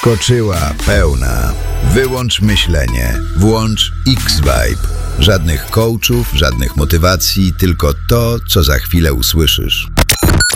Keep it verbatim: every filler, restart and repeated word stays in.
Wskoczyła pełna. Wyłącz myślenie. Włącz X-Vibe. Żadnych coachów, żadnych motywacji, tylko to, co za chwilę usłyszysz.